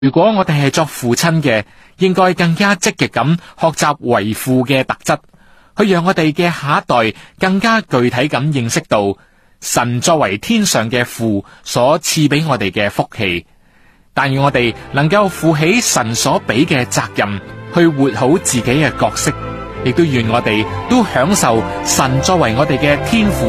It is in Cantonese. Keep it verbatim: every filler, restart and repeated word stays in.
如果我哋係作父親嘅，應該更加積極咁學習為父嘅特質，去讓我哋嘅下一代更加具體咁認識到神作為天上嘅父所賜俾我哋嘅福氣。但願我哋能夠負起神所俾嘅責任，去活好自己嘅角色，亦都願我哋都享受神作為我哋嘅天父